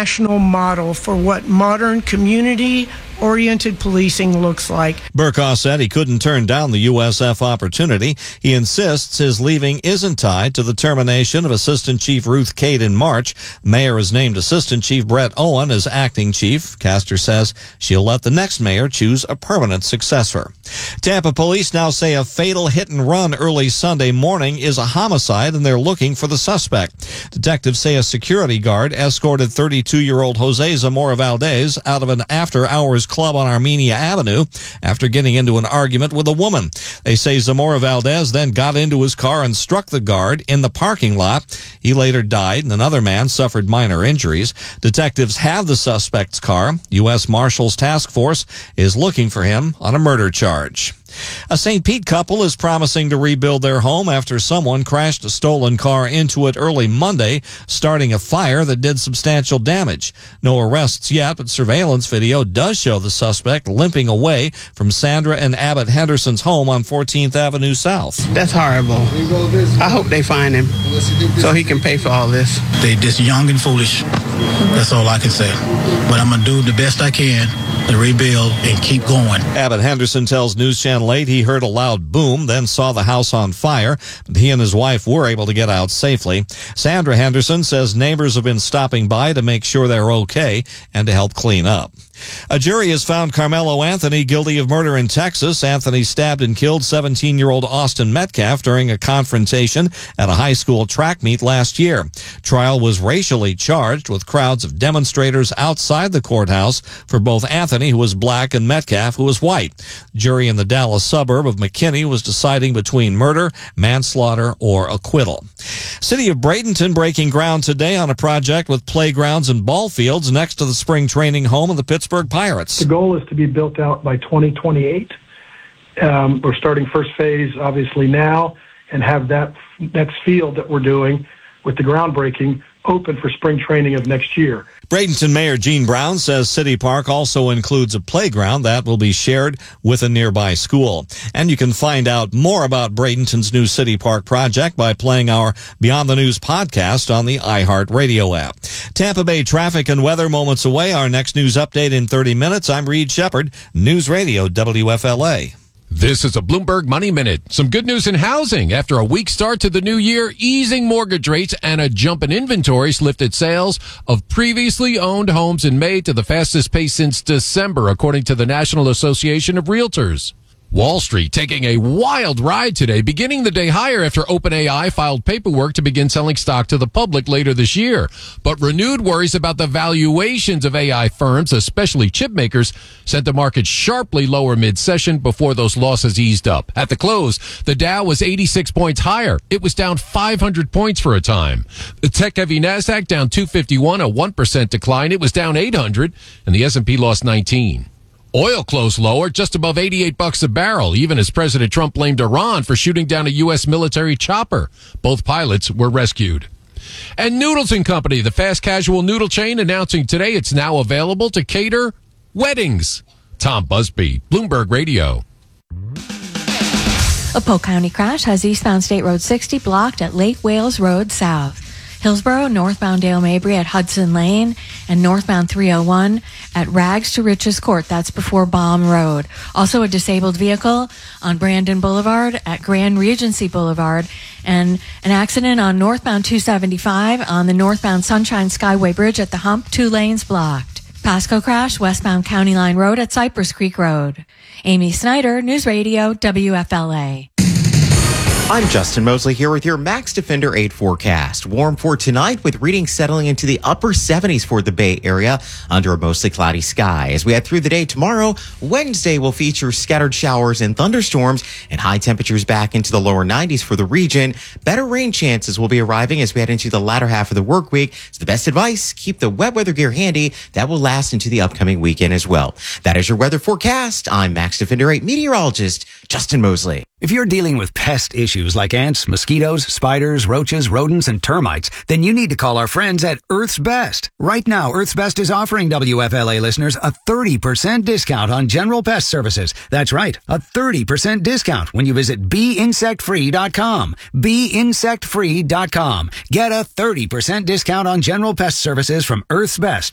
national model for what modern community-oriented policing looks like. Burkhoff said he couldn't turn down the USF opportunity. He insists his leaving isn't tied to the termination of Assistant Chief Ruth Cade in March. The mayor has named Assistant Chief Brett Owen as acting chief. Castor says she'll let the next mayor choose a permanent successor. Tampa police now say a fatal hit-and-run early Sunday morning is a homicide, and they're looking for the suspect. Detectives say a security guard escorted 32-year-old Jose Zamora Valdez out of an after-hours club on Armenia Avenue after getting into an argument with a woman. They say Zamora Valdez then got into his car and struck the guard in the parking lot. He later died, and another man suffered minor injuries. Detectives have the suspect's car. U.S. Marshals Task Force is looking for him on a murder charge. A St. Pete couple is promising to rebuild their home after someone crashed a stolen car into it early Monday, starting a fire that did substantial damage. No arrests yet, but surveillance video does show the suspect limping away from Sandra and Abbott Henderson's home on 14th Avenue South. That's horrible. I hope they find him so he can pay for all this. They just young and foolish. That's all I can say. But I'm going to do the best I can to rebuild and keep going. Abbott Henderson tells News Channel 8 he heard a loud boom, then saw the house on fire, but he and his wife were able to get out safely. Sandra Henderson says neighbors have been stopping by to make sure they're okay and to help clean up. A jury has found Carmelo Anthony guilty of murder in Texas. Anthony stabbed and killed 17-year-old Austin Metcalf during a confrontation at a high school track meet last year. Trial was racially charged with crowds of demonstrators outside the courthouse for both Anthony, who was black, and Metcalf, who was white. The jury in the Dallas suburb of McKinney was deciding between murder, manslaughter, or acquittal. City of Bradenton breaking ground today on a project with playgrounds and ball fields next to the spring training home of the Pittsburgh Pirates. The goal is to be built out by 2028. We're starting first phase, obviously, now, and have that field that we're doing with the groundbreaking open for spring training of next year. Bradenton Mayor Gene Brown says City Park also includes a playground that will be shared with a nearby school. And you can find out more about Bradenton's new City Park project by playing our Beyond the News podcast on the iHeartRadio app. Tampa Bay traffic and weather moments away. Our next news update in 30 minutes. I'm Reed Shepard, News Radio WFLA. This is a Bloomberg Money Minute. Some good news in housing. After a weak start to the new year, easing mortgage rates and a jump in inventories lifted sales of previously owned homes in May to the fastest pace since December, according to the National Association of Realtors. Wall Street taking a wild ride today, beginning the day higher after OpenAI filed paperwork to begin selling stock to the public later this year. But renewed worries about the valuations of AI firms, especially chip makers, sent the market sharply lower mid-session before those losses eased up. At the close, the Dow was 86 points higher. It was down 500 points for a time. The tech-heavy NASDAQ down 251, a 1% decline. It was down 800, and the S&P lost 19. Oil closed lower, just above $88 a barrel, even as President Trump blamed Iran for shooting down a U.S. military chopper. Both pilots were rescued. And Noodles & Company, the fast casual noodle chain, announcing today it's now available to cater weddings. Tom Busby, Bloomberg Radio. A Polk County crash has eastbound State Road 60 blocked at Lake Wales Road South. Hillsborough, northbound Dale Mabry at Hudson Lane, and northbound 301 at Rags to Riches Court. That's before Baum Road. Also a disabled vehicle on Brandon Boulevard at Grand Regency Boulevard, and an accident on northbound 275 on the northbound Sunshine Skyway Bridge at the Hump, 2 lanes blocked. Pasco crash, westbound County Line Road at Cypress Creek Road. Amy Snyder, News Radio, WFLA. I'm Justin Mosley here with your Max Defender 8 forecast. Warm for tonight with readings settling into the upper 70s for the Bay Area under a mostly cloudy sky. As we head through the day tomorrow, Wednesday will feature scattered showers and thunderstorms and high temperatures back into the lower 90s for the region. Better rain chances will be arriving as we head into the latter half of the work week. So the best advice, keep the wet weather gear handy. That will last into the upcoming weekend as well. That is your weather forecast. I'm Max Defender 8 meteorologist Justin Mosley. If you're dealing with pest issues like ants, mosquitoes, spiders, roaches, rodents, and termites, then you need to call our friends at Earth's Best. Right now, Earth's Best is offering WFLA listeners a 30% discount on general pest services. That's right, a 30% discount when you visit BeInsectFree.com. BeInsectFree.com. Get a 30% discount on general pest services from Earth's Best.